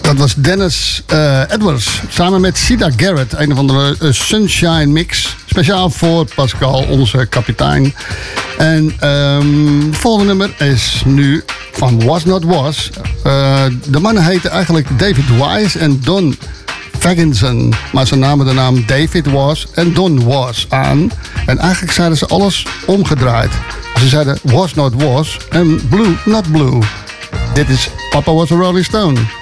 Dat was Dennis Edwards samen met Sida Garrett. Een van de Sunshine Mix. Speciaal voor Pascal, onze kapitein. En het volgende nummer is nu van Was Not Was. De mannen heten eigenlijk David Wise en Don Fagenson. Maar ze namen de naam David Was en Don Was aan. En eigenlijk zeiden ze alles omgedraaid. Ze zeiden Was Not Was en Blue Not Blue. Dit is Papa Was a Rolling Stone.